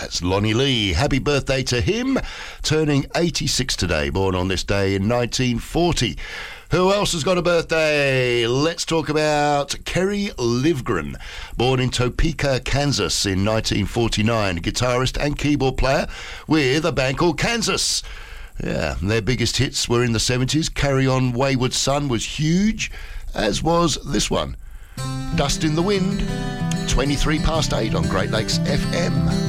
That's Lonnie Lee. Happy birthday to him, turning 86 today, born on this day in 1940. Who else has got a birthday? Let's talk about Kerry Livgren, born in Topeka, Kansas in 1949, guitarist and keyboard player with a band called Kansas. Yeah, their biggest hits were in the 70s. Carry On Wayward Son was huge, as was this one. Dust in the Wind, 23 past 8 on Great Lakes FM.